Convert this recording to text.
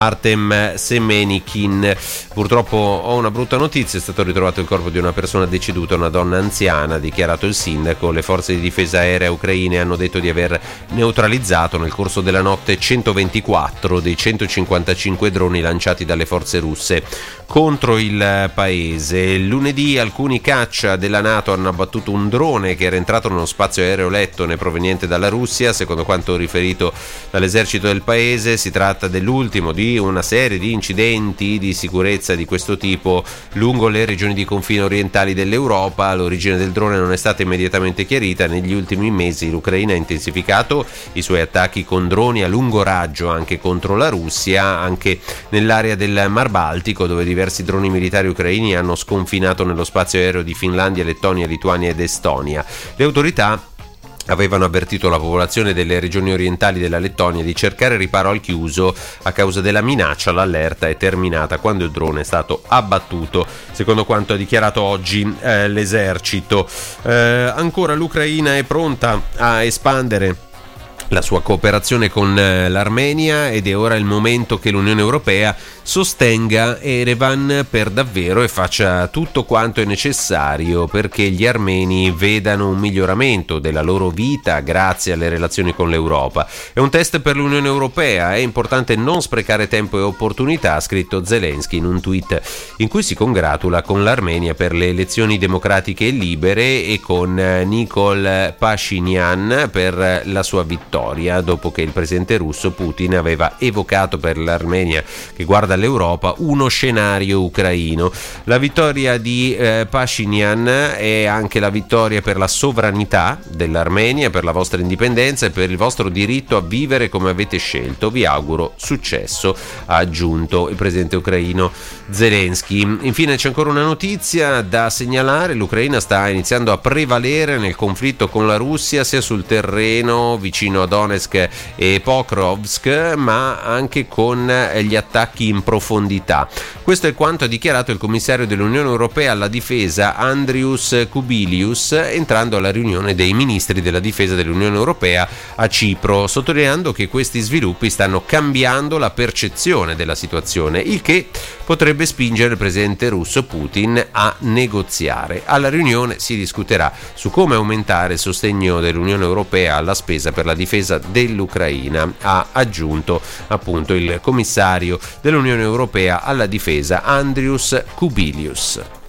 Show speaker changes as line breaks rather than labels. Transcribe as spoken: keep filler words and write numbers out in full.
Artem Semenikin. Purtroppo ho una brutta notizia, è stato ritrovato il corpo di una persona deceduta, una donna anziana, ha dichiarato il sindaco. Le forze di difesa aerea ucraine hanno detto di aver neutralizzato nel corso della notte centoventiquattro dei centocinquantacinque droni lanciati dalle forze russe contro il paese. Lunedì alcuni caccia della NATO hanno abbattuto un drone che era entrato nello spazio aereo lettone proveniente dalla Russia. Secondo quanto riferito dall'esercito del paese, si tratta dell'ultimo di una serie di incidenti di sicurezza di questo tipo lungo le regioni di confine orientali dell'Europa. L'origine del drone non è stata immediatamente chiarita. Negli ultimi mesi l'Ucraina ha intensificato i suoi attacchi con droni a lungo raggio anche contro la Russia, anche nell'area del Mar Baltico, dove diversi droni militari ucraini hanno sconfinato nello spazio aereo di Finlandia, Lettonia, Lituania ed Estonia. Le autorità avevano avvertito la popolazione delle regioni orientali della Lettonia di cercare riparo al chiuso a causa della minaccia. L'allerta è terminata quando il drone è stato abbattuto, secondo quanto ha dichiarato oggi eh, l'esercito. Eh, ancora l'Ucraina è pronta a espandere la sua cooperazione con l'Armenia ed è ora il momento che l'Unione Europea sostenga Erevan per davvero e faccia tutto quanto è necessario perché gli armeni vedano un miglioramento della loro vita grazie alle relazioni con l'Europa. È un test per l'Unione Europea, è importante non sprecare tempo e opportunità, ha scritto Zelensky in un tweet in cui si congratula con l'Armenia per le elezioni democratiche e libere e con Nikol Pashinyan per la sua vittoria, dopo che il presidente russo Putin aveva evocato per l'Armenia, che guarda all'Europa, uno scenario ucraino. La vittoria di eh, Pashinyan è anche la vittoria per la sovranità dell'Armenia, per la vostra indipendenza e per il vostro diritto a vivere come avete scelto. Vi auguro successo, ha aggiunto il presidente ucraino Zelensky. Infine c'è ancora una notizia da segnalare: l'Ucraina sta iniziando a prevalere nel conflitto con la Russia sia sul terreno vicino a Donetsk e Pokrovsk, ma anche con gli attacchi in profondità. Questo è quanto ha dichiarato il commissario dell'Unione Europea alla difesa Andrius Kubilius entrando alla riunione dei ministri della difesa dell'Unione Europea a Cipro, sottolineando che questi sviluppi stanno cambiando la percezione della situazione, il che potrebbe spingere il presidente russo Putin a negoziare. Alla riunione si discuterà su come aumentare il sostegno dell'Unione Europea alla spesa per la difesa dell'Ucraina, ha aggiunto appunto il commissario dell'Unione Europea alla difesa Andrius Kubilius.